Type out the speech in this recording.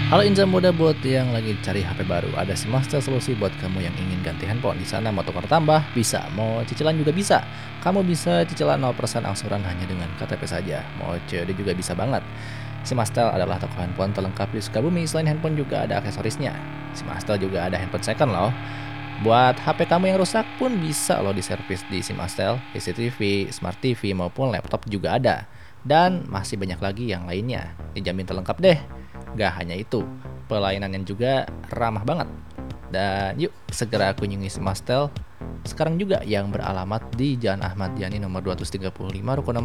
Halo Inza Muda, buat yang lagi cari HP baru, ada Simastel solusi buat kamu yang ingin ganti handphone. Di sana mau tukar tambah bisa, mau cicilan juga bisa. Kamu bisa cicilan 0% angsuran hanya dengan KTP saja. Mau COD juga bisa banget. Simastel adalah toko handphone terlengkap di Sukabumi. Selain handphone juga ada aksesorisnya. Simastel juga ada handphone second loh. Buat HP kamu yang rusak pun bisa loh diservis di Simastel. CCTV, Smart TV maupun laptop juga ada. Dan masih banyak lagi yang lainnya. Dijamin terlengkap deh. Gak hanya itu, pelayanannya juga ramah banget. Dan yuk segera kunjungi Simastel sekarang juga, yang beralamat di Jalan Ahmad Yani nomor 235 Ruko 6